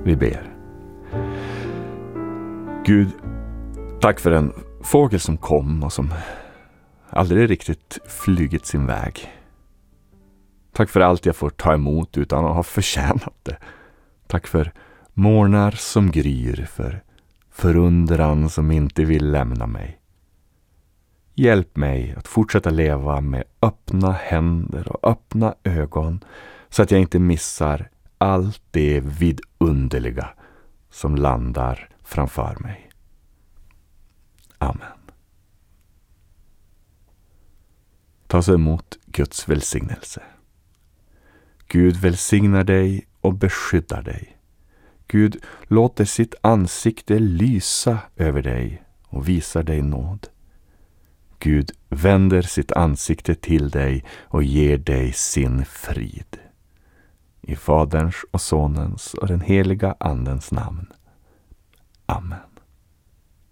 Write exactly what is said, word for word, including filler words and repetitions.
Vi ber. Gud, tack för en fågel som kom och som aldrig riktigt flygit sin väg. Tack för allt jag får ta emot utan att ha förtjänat det. Tack för morgnar som gryr, för förundran som inte vill lämna mig. Hjälp mig att fortsätta leva med öppna händer och öppna ögon så att jag inte missar allt det vidunderliga som landar framför mig. Amen. Ta så emot Guds välsignelse. Gud välsignar dig och beskyddar dig. Gud låter sitt ansikte lysa över dig och visar dig nåd. Gud vänder sitt ansikte till dig och ger dig sin frid. I Faderns och Sonens och den heliga Andens namn. Amen.